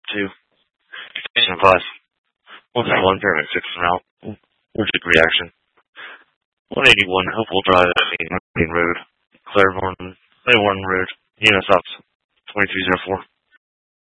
2. Station 5. 151 Pyramid 6 route. Allergic reaction. 181 Hopewell Drive at Main Road. Claiborne Road. Unit stops 2304.